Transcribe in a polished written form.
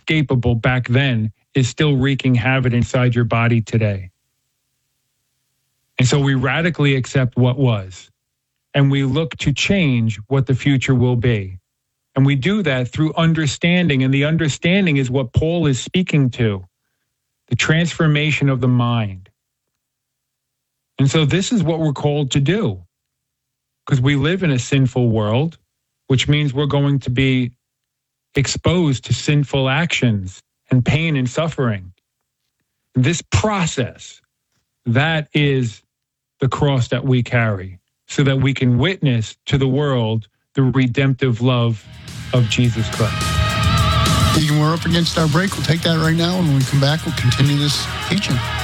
inescapable back then is still wreaking havoc inside your body today. And so we radically accept what was, and we look to change what the future will be. And we do that through understanding, and the understanding is what Paul is speaking to, the transformation of the mind. And so this is what we're called to do, because we live in a sinful world, which means we're going to be exposed to sinful actions and pain and suffering. This process, that is the cross that we carry, so that we can witness to the world the redemptive love of Jesus Christ. Deacon, we're up against our break. We'll take that right now, and when we come back, we'll continue this teaching.